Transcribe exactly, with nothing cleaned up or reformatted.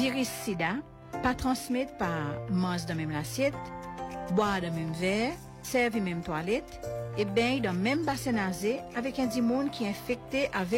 virus sida pas transmettre par manger dans même l'assiette, boire dans même verre, servir même toilette et baigner dans même bassin nasé avec un monde qui est infecté avec